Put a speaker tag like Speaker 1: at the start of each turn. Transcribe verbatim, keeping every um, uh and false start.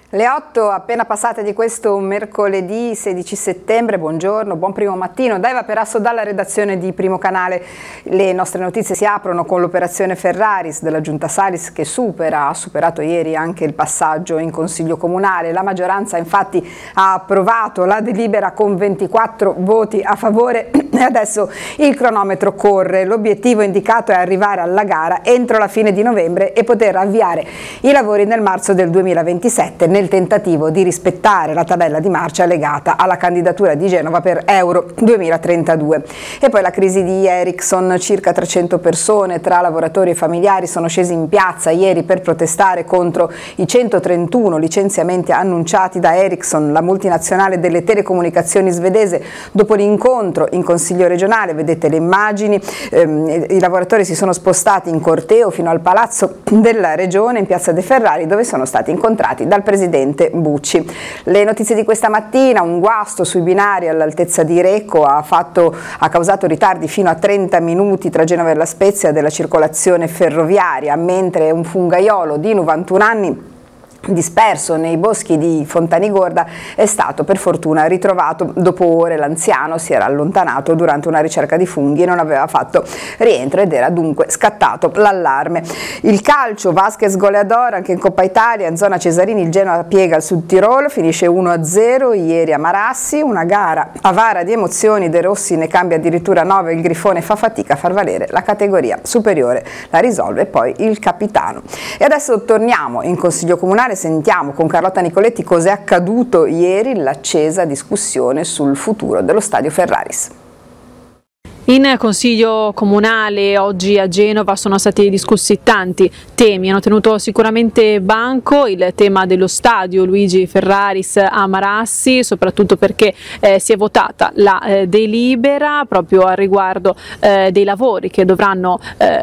Speaker 1: Le otto appena passate di questo mercoledì sedici settembre, buongiorno, buon primo mattino. Da Eva Perasso dalla redazione di Primo Canale. Le nostre notizie si aprono con l'operazione Ferraris della Giunta Salis che supera, ha superato ieri anche il passaggio in Consiglio Comunale. La maggioranza infatti ha approvato la delibera con ventiquattro voti a favore e adesso il cronometro corre. L'obiettivo indicato è arrivare alla gara entro la fine di novembre e poter avviare i lavori nel marzo del duemilaventisette nel tentativo di rispettare la tabella di marcia legata alla candidatura di Genova per Euro duemilatrentadue. E poi la crisi di Ericsson, circa trecento persone tra lavoratori e familiari sono scesi in piazza ieri per protestare contro i centotrentuno licenziamenti annunciati da Ericsson, la multinazionale delle telecomunicazioni svedese, dopo l'incontro in Consiglio regionale. Vedete le immagini, ehm, i lavoratori si sono spostati in corteo fino al palazzo della regione in piazza De Ferrari, dove sono stati incontrati dal presidente Bucci. Le notizie di questa mattina: un guasto sui binari all'altezza di Recco ha, fatto, ha causato ritardi fino a trenta minuti tra Genova e La Spezia della circolazione ferroviaria, mentre un fungaiolo di novantuno anni disperso nei boschi di Fontanigorda è stato per fortuna ritrovato dopo ore. L'anziano si era allontanato durante una ricerca di funghi e non aveva fatto rientro ed era dunque scattato l'allarme. Il calcio, Vasquez goleador anche in Coppa Italia, in zona Cesarini il Genoa piega il Sud Tirolo, finisce uno a zero ieri a Marassi, una gara avara di emozioni, De Rossi ne cambia addirittura nove, il Grifone fa fatica a far valere la categoria superiore, la risolve poi il capitano. E adesso torniamo in Consiglio Comunale. Sentiamo con Carlotta Nicoletti cos'è accaduto ieri, l'accesa discussione sul futuro dello stadio Ferraris.
Speaker 2: In Consiglio Comunale oggi a Genova sono stati discussi tanti temi, hanno tenuto sicuramente banco il tema dello stadio Luigi Ferraris a Marassi, soprattutto perché eh, si è votata la eh, delibera proprio a riguardo eh, dei lavori che dovranno eh,